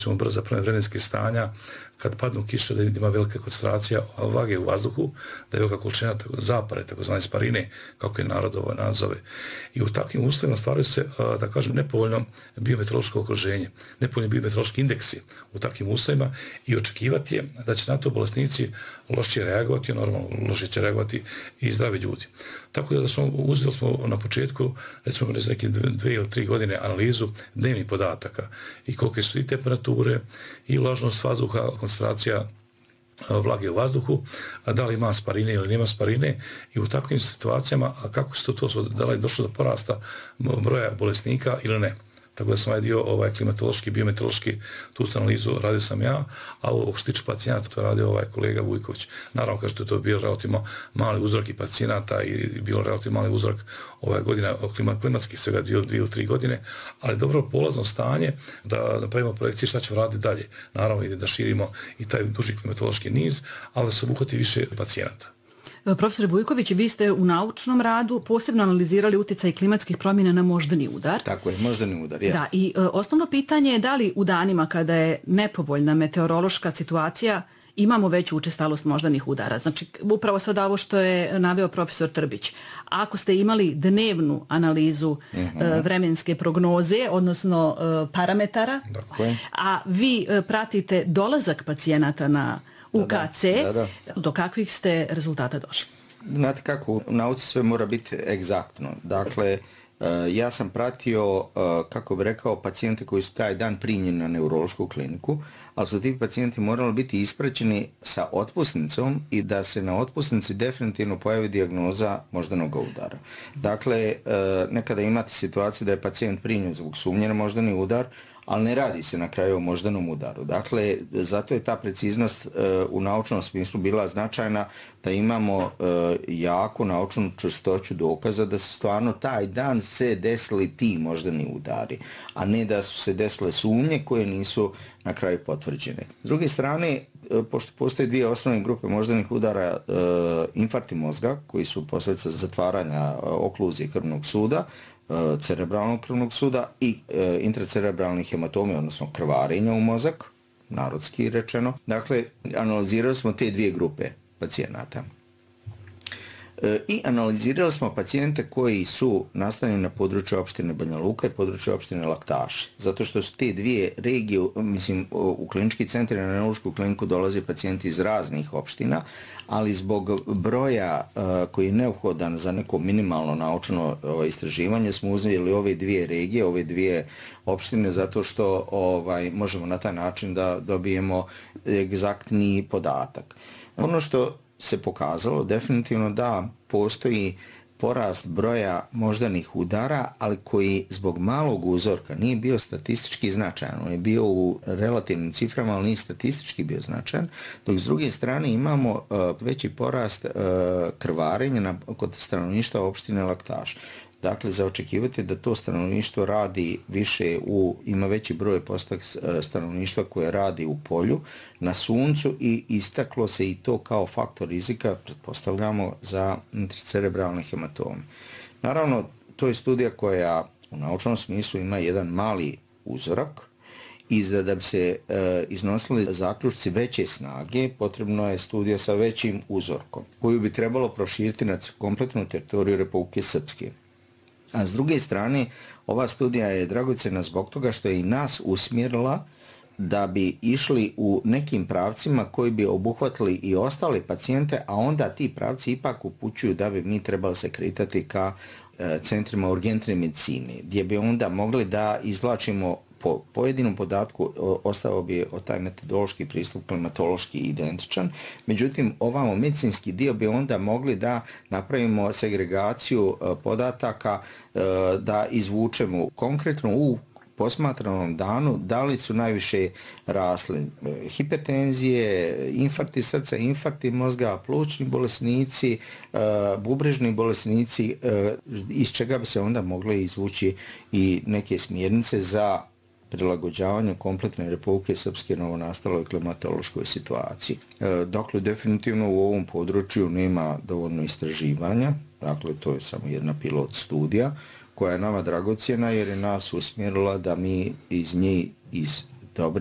brza promjena vremenskih stanja, kad padnu kiše da ima velika koncentracija vlage u vazduhu, da je velika količina zapare, takozvane sparine, kako je narod ovo nazove. I u takvim uslovima stvaraju se, da kažem, nepovoljno biometeorološko okruženje, nepovoljni biometeorološki indeksi u takvim uslovima i očekivati je da će na to bolesnici lošije reagovati, normalno lošije će reagovati i zdravi ljudi. Tako da uzeli smo na početku, recimo za neke 2 ili 3 godine analizu dnevnih podataka i kolike su i temperature i vlažnost vazduha, koncentracija vlage u vazduhu, da li ima sparine ili nema sparine i u takvim situacijama, a kako se to da li je došlo do porasta broja bolesnika ili ne. Tako da sam ovaj dio klimatološki, biometeorološki, tu analizu radio sam ja, a ovo što tiče pacijenata to radio kolega Vujković. Naravno, kao što je to bio relativno mali uzrok i pacijenata i bilo relativno mali uzrok godina klimatskih, svega 2 ili 3 godine, ali dobro polazno stanje da napravimo projekcije šta ćemo raditi dalje. Naravno, ide da širimo i taj duži klimatološki niz, ali da se obuhvati više pacijenata. Profesor Vujković, vi ste u naučnom radu posebno analizirali utjecaj klimatskih promjena na moždani udar. Tako je, moždani udar, jeste. Da, i osnovno pitanje je da li u danima kada je nepovoljna meteorološka situacija imamo veću učestalost moždanih udara. Znači, upravo sada ovo što je naveo profesor Trbić. Ako ste imali dnevnu analizu vremenske prognoze, odnosno parametara, a vi pratite dolazak pacijenata na UKC, do kakvih ste rezultata došli? Znate kako, u nauci sve mora biti egzaktno. Dakle, ja sam pratio, kako bih rekao, pacijente koji su taj dan primljeni na neurološku kliniku, ali su ti pacijenti morali biti ispraćeni sa otpusnicom i da se na otpusnici definitivno pojavi dijagnoza moždanog udara. Dakle, nekada imate situaciju da je pacijent primljen zbog sumnje na moždani udar, ali ne radi se na kraju o moždanom udaru. Dakle, zato je ta preciznost u naučnom smislu bila značajna da imamo jaku naučnu čvrstoću dokaza da se stvarno taj dan se desili ti moždani udari, a ne da su se desile sumnje koje nisu na kraju potvrđene. S druge strane, pošto postoje 2 osnovne grupe moždanih udara, infarkti mozga, koji su posljedica zatvaranja okluzije krvnog suda, cerebralnog krvnog suda i intracerebralnih hematoma, odnosno krvarenja u mozak, narodski rečeno. Dakle, analizirali smo te 2 grupe pacijenata. I analizirali smo pacijente koji su nastanjeni na području opštine Banja Luka i području opštine Laktaši. Zato što su te 2 regije, mislim, u klinički centar i na neurološku kliniku dolaze pacijenti iz raznih opština, ali zbog broja koji je neophodan za neko minimalno naučno istraživanje smo uzeli ove 2 regije, ove 2 opštine, zato što možemo na taj način da dobijemo egzaktni podatak. Ono što se pokazalo definitivno da postoji porast broja moždanih udara, ali koji zbog malog uzorka nije bio statistički značajan. On je bio u relativnim ciframa, ali nije statistički bio značajan. Dok s druge strane imamo veći porast krvarenja kod stanovništva opštine Laktaš. Dakle, za očekivati da to stanovništvo radi više, ima veći broj postotak stanovništva koje radi u polju, na suncu i istaklo se i to kao faktor rizika, pretpostavljamo, za intracerebralne hematome. Naravno, to je studija koja u naučnom smislu ima jedan mali uzorak i da bi se iznosili zaključci veće snage, potrebno je studija sa većim uzorkom, koju bi trebalo proširiti na kompletnu teritoriju Republike Srpske. A s druge strane, ova studija je dragocjena zbog toga što je i nas usmjerila da bi išli u nekim pravcima koji bi obuhvatili i ostale pacijente, a onda ti pravci ipak upućuju da bi mi trebali se kretati ka centrima urgentne medicine, gdje bi onda mogli da izvlačimo po pojedinom podatku, ostao bi taj metodološki pristup klimatološki identičan. Međutim, ovamo medicinski dio bi onda mogli da napravimo segregaciju podataka, da izvučemo konkretno u posmatranom danu da li su najviše rasli hipertenzije, infarkti srca, infarkti mozga, plućni bolesnici, bubrežni bolesnici, iz čega bi se onda mogle izvući i neke smjernice za prilagođavanju kompletne Republike Srpske novonastaloj klimatološkoj situaciji. Dakle, definitivno u ovom području nema dovoljno istraživanja, dakle to je samo jedna pilot studija koja je nama dragocjena jer je nas usmjerila da mi iz nje, iz